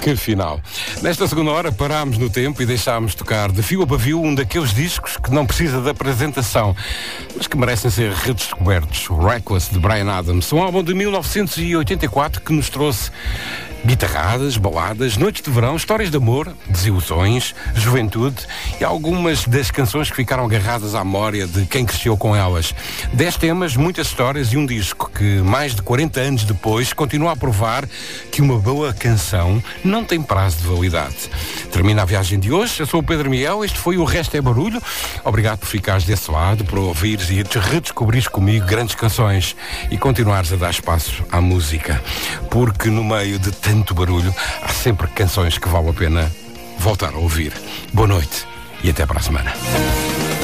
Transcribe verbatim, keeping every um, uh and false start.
Que final. Nesta segunda hora parámos no tempo e deixámos tocar de fio a pavio um daqueles discos que não precisa de apresentação, mas que merecem ser redescobertos. O Reckless, de Bryan Adams, um álbum de mil novecentos e oitenta e quatro que nos trouxe guitarradas, baladas, noites de verão, histórias de amor, desilusões, juventude e algumas das canções que ficaram agarradas à memória de quem cresceu com elas. Dez temas, muitas histórias e um disco que, mais de quarenta anos depois, continua a provar que uma boa canção não tem prazo de validade. Termina a viagem de hoje. Eu sou o Pedro Miguel, este foi o Resto é Barulho. Obrigado por ficares desse lado, por ouvires e redescobrires comigo grandes canções e continuares a dar espaço à música, porque no meio de tanto barulho há sempre canções que vale a pena voltar a ouvir. Boa noite e até para a semana.